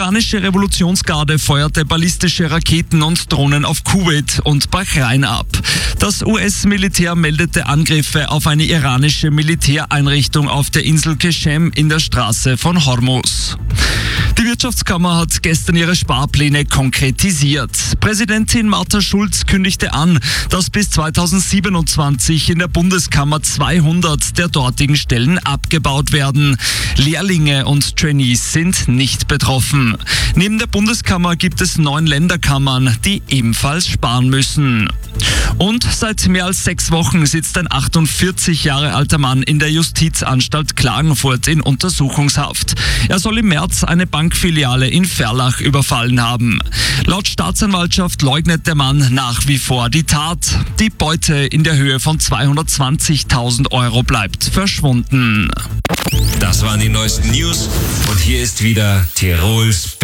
iranische Revolutionsgarde feuerte ballistische Raketen und Drohnen auf Kuwait und Bahrain ab. Das US-Militär meldete Angriffe auf eine iranische Militäreinrichtung auf der Insel Qeshem in der Straße von Hormuz. Die Wirtschaftskammer hat gestern ihre Sparpläne konkretisiert. Präsidentin Martha Schulz kündigte an, dass bis 2027 in der Bundeskammer 200 der dortigen Stellen abgebaut werden. Lehrlinge und Trainees sind nicht betroffen. Neben der Bundeskammer gibt es 9 Länderkammern, die ebenfalls sparen müssen. Und seit mehr als 6 Wochen sitzt ein 48 Jahre alter Mann in der Justizanstalt Klagenfurt in Untersuchungshaft. Er soll im März eine Bankfiliale in Ferlach überfallen haben. Laut Staatsanwaltschaft leugnet der Mann nach wie vor die Tat. Die Beute in der Höhe von 220.000 Euro bleibt verschwunden. Das waren die neuesten News und hier ist wieder Tirols